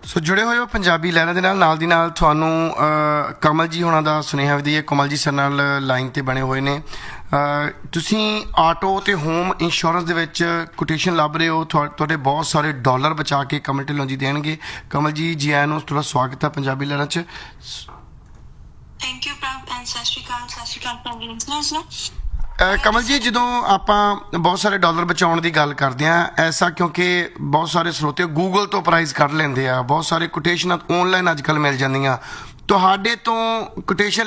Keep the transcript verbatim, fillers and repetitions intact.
ਸੋ ਜੁੜੇ ਹੋਏ ਹੋ ਪੰਜਾਬੀ ਲਹਿਰਾਂ ਦੇ ਨਾਲ ਨਾਲ ਦੀ ਨਾਲ ਤੁਹਾਨੂੰ ਕਮਲ ਜੀ ਹੋਣਾ ਦਾ ਸੁਨੇਹਾ ਵੀ ਦਈਏ। ਕਮਲ ਜੀ ਸਾਡੇ ਨਾਲ ਲਾਈਨ 'ਤੇ ਬਣੇ ਹੋਏ ਨੇ। ਤੁਸੀਂ ਆਟੋ ਅਤੇ ਹੋਮ ਇੰਸ਼ੋਰੈਂਸ ਦੇ ਵਿੱਚ ਕੋਟੇਸ਼ਨ ਲੱਭ ਰਹੇ ਹੋ, ਤੁਹਾਡੇ ਬਹੁਤ ਸਾਰੇ ਡਾਲਰ ਬਚਾ ਕੇ ਕਮਲ ਢਿੱਲੋਂ ਜੀ ਦੇਣਗੇ। ਕਮਲ ਜੀ ਜੀ ਆਇਆਂ ਨੂੰ, ਤੁਹਾਡਾ ਸਵਾਗਤ ਹੈ ਪੰਜਾਬੀ ਲਹਿਰਾਂ 'ਚ। ਥੈਂਕ ਯੂ ਪ੍ਰਭ ਐਂਡ ਸਤਿ ਸ਼੍ਰੀ ਅਕਾਲ। ਸਤਿ ਸ਼੍ਰੀ ਅਕਾਲ ਪੰਜਾਬੀ ਲਿਸਨਰਸ ਨੂੰ। ਕਮਲ ਜੀ, ਜਦੋਂ ਆਪਾਂ ਬਹੁਤ ਸਾਰੇ ਡਾਲਰ ਬਚਾਉਣ ਦੀ ਗੱਲ ਕਰਦੇ ਹਾਂ, ਐਸਾ ਕਿਉਂਕਿ ਬਹੁਤ ਸਾਰੇ ਸਰੋਤੇ ਗੂਗਲ ਤੋਂ ਪ੍ਰਾਈਜ਼ ਕੱਢ ਲੈਂਦੇ ਆ, ਬਹੁਤ ਸਾਰੇ ਕੋਟੇਸ਼ਨਾਂ ਔਨਲਾਈਨ ਅੱਜ ਕੱਲ੍ਹ ਮਿਲ ਜਾਂਦੀਆਂ। ਤੁਹਾਡੇ ਤੋਂ ਕੋਟੇਸ਼ਨ